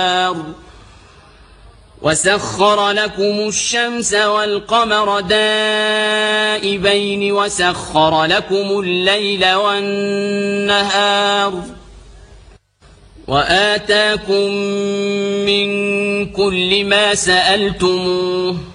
وسخر لكم الشمس والقمر دائبين وسخر لكم الليل والنهار وآتاكم من كل ما سألتموه